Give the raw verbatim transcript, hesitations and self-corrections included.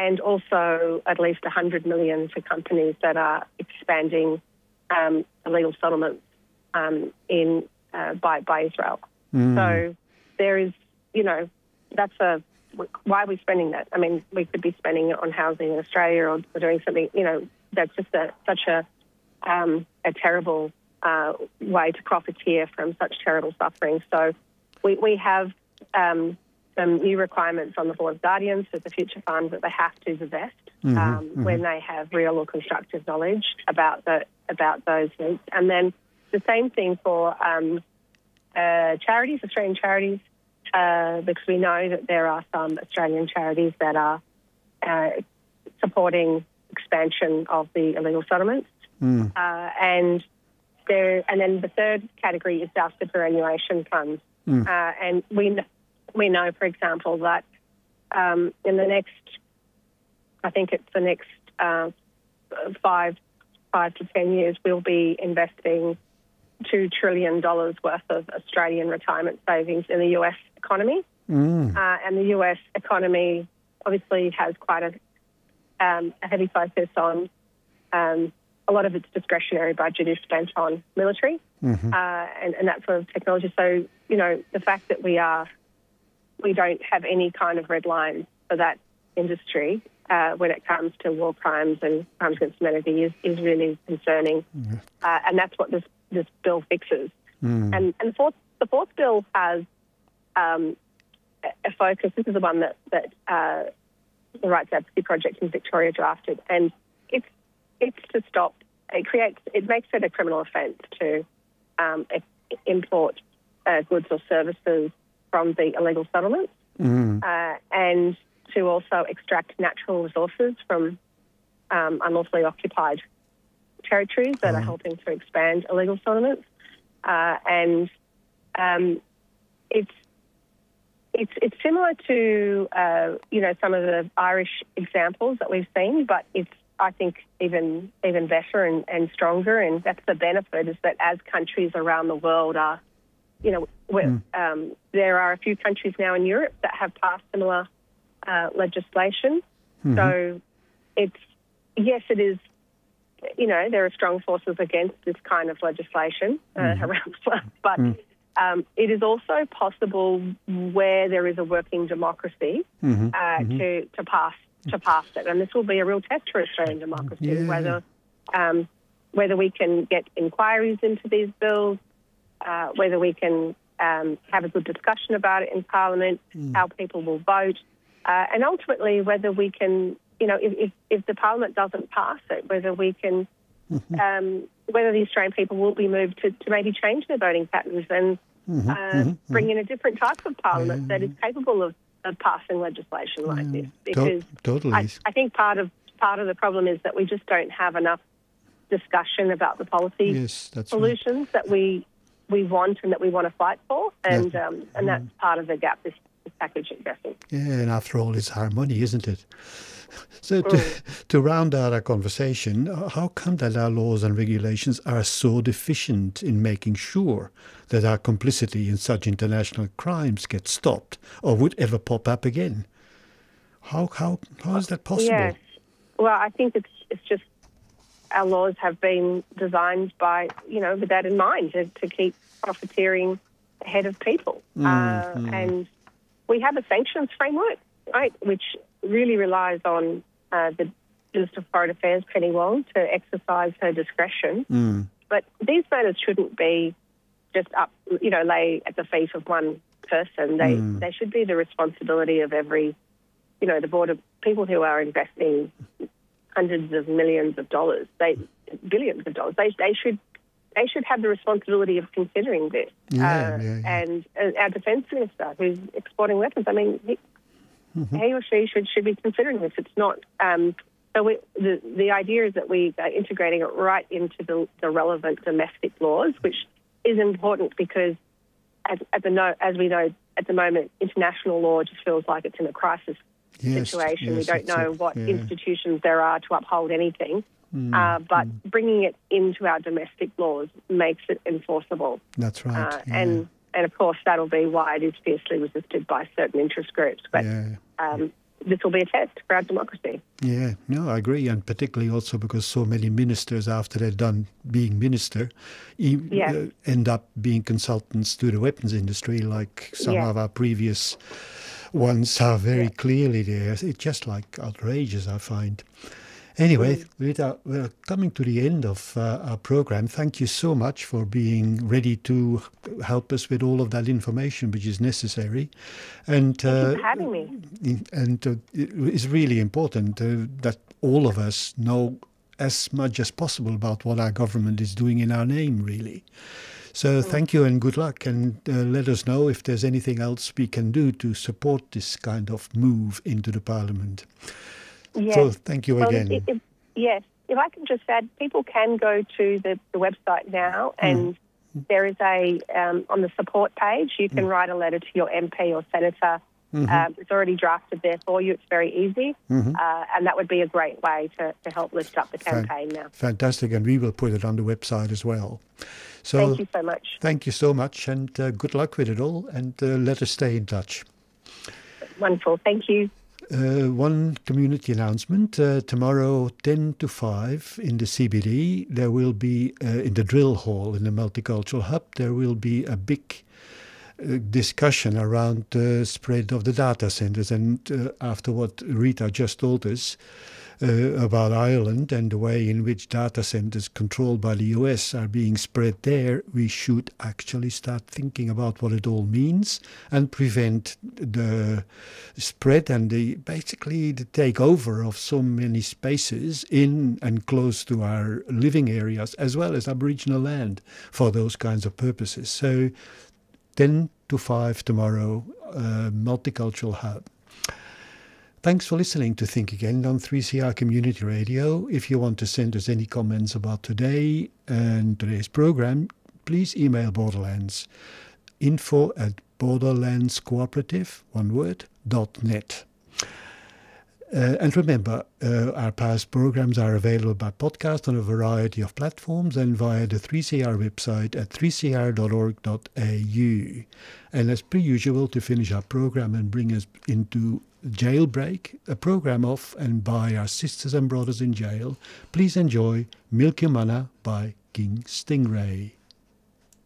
and also at least one hundred million for companies that are expanding um, illegal settlements um, in uh, by by Israel. Mm. So there is, you know, that's a why are we spending that? I mean, we could be spending it on housing in Australia or, or doing something. You know, that's just a, such a um, a terrible uh, way to profiteer from such terrible suffering. So we we have um, some new requirements on the Board of Guardians for the Future Fund that they have to divest Mm-hmm, um, mm-hmm. when they have real or constructive knowledge about the about those needs. And then the same thing for um, uh, charities, Australian charities, uh, because we know that there are some Australian charities that are uh, supporting expansion of the illegal settlements. Mm. Uh, and there, and then the third category is our superannuation funds. Mm. Uh, and we kn- we know, for example, that um, in the next, I think it's the next uh, five five to ten years, we'll be investing two trillion dollars worth of Australian retirement savings in the U S economy. Mm. Uh, and the U S economy obviously has quite a, um, a heavy focus on um, a lot of its discretionary budget is spent on military Mm-hmm. uh, and, and that sort of technology. So, you know, the fact that we are, we don't have any kind of red lines for that industry uh, when it comes to war crimes and crimes against humanity is, is really concerning. Mm. Uh, and that's what this, this bill fixes. Mm. And, and the fourth, the fourth bill has um, a, a focus. This is the one that, that uh, the Rights Advocacy Project in Victoria drafted, and it's it's to stop. It creates. It makes it a criminal offence to um, import uh, goods or services from the illegal settlements, Mm. uh, and to also extract natural resources from um, unlawfully occupied territories that Oh. are helping to expand illegal settlements. Uh, and um, it's it's it's similar to uh, you know some of the Irish examples that we've seen, but it's I think even even better and, and stronger. And that's the benefit, is that as countries around the world are, you know, Mm. um, there are a few countries now in Europe that have passed similar uh, legislation. Mhm. So it's yes, it is. You know, there are strong forces against this kind of legislation uh, Mhm. around the world, but Mm. um, it is also possible where there is a working democracy Mhm. uh, Mhm. to to pass to pass it, and this will be a real test for Australian democracy. Yeah. Whether um, whether we can get inquiries into these bills, uh, whether we can um, have a good discussion about it in Parliament, Mm. how people will vote, uh, and ultimately whether we can. You know, if, if, if the Parliament doesn't pass it, whether we can, Mhm. um, whether the Australian people will be moved to, to maybe change their voting patterns and Mhm. uh, Mhm. bring in a different type of Parliament Yeah. that is capable of, of passing legislation like Yeah. this. To- Because totally. I, I think part of part of the problem is that we just don't have enough discussion about the policy Yes, that's right. solutions that we we want and that we want to fight for, and um, and that's part of the gap this, this package is addressing. Yeah, and after all, it's our money, isn't it? So to, to round out our conversation, uh, how come that our laws and regulations are so deficient in making sure that our complicity in such international crimes gets stopped or would ever pop up again? How how how is that possible? Yes. Well, I think it's it's just our laws have been designed by, you know, with that in mind, to, to keep profiteering ahead of people. Mm, uh, mm. And we have a sanctions framework, right, which really relies on uh, the Minister of Foreign Affairs, Penny Wong, to exercise her discretion. Mm. But these matters shouldn't be just up, you know, lay at the feet of one person. They Mm. they should be the responsibility of every, you know, the board of people who are investing hundreds of millions of dollars, they billions of dollars. They they should they should have the responsibility of considering this. Yeah, uh, yeah, yeah. And uh, our defence minister, who's exporting weapons, I mean, he, Mhm. he or she should should be considering this. It's not. Um, so we, the the idea is that we are integrating it right into the, the relevant domestic laws, which is important because, as at the no, as we know at the moment, international law just feels like it's in a crisis Yes, situation. we yes, don't that's know it. what Yeah. institutions there are to uphold anything. Mm, Uh, but mm. bringing it into our domestic laws makes it enforceable. That's right. Uh, yeah. And and of course, that'll be why it is fiercely resisted by certain interest groups. But yeah. um, this will be a test for our democracy. Yeah, no, I agree, and particularly also because so many ministers, after they're done being minister, e- Yeah. uh, end up being consultants to the weapons industry, like some Yeah. of our previous ones are very Yeah. clearly there. It's just like outrageous, I find. Anyway, Mm. Rita, we're coming to the end of uh, our program. Thank you so much for being ready to help us with all of that information which is necessary. And Thank you uh, for having me. and uh, it's really important uh, that all of us know as much as possible about what our government is doing in our name, really. So thank you and good luck, and uh, let us know if there's anything else we can do to support this kind of move into the parliament. Yes. So thank you Well, again. if, if, yes. If I can just add, people can go to the, the website now, and mm. there is a, um, on the support page, you can mm. write a letter to your M P or senator. Mm-hmm. Um, it's already drafted there for you. It's very easy. Mm-hmm. Uh, and that would be a great way to, to help lift up the campaign Fan- now. Fantastic. And we will put it on the website as well. So thank you so much. Thank you so much, and uh, good luck with it all. And uh, let us stay in touch. Wonderful. Thank you. Uh, one community announcement. Uh, tomorrow, ten to five in the C B D, there will be, uh, in the drill hall in the Multicultural Hub, there will be a big uh, discussion around the spread of the data centers. And uh, after what Rita just told us uh, about Ireland and the way in which data centers controlled by the U S are being spread there, we should actually start thinking about what it all means and prevent the spread and the basically the takeover of so many spaces in and close to our living areas as well as Aboriginal land for those kinds of purposes. So ten to five tomorrow, uh, Multicultural Hub. Thanks for listening to Think Again on three C R Community Radio. If you want to send us any comments about today and today's program, please email Borderlands. Info at borderlandscooperative, one word, dot net. Uh, and remember, uh, our past programs are available by podcast on a variety of platforms and via the three C R website at three c r dot org dot a u. And as per usual, to finish our program and bring us into Jailbreak, a program of and by our sisters and brothers in jail, please enjoy Milky Mana by King Stingray.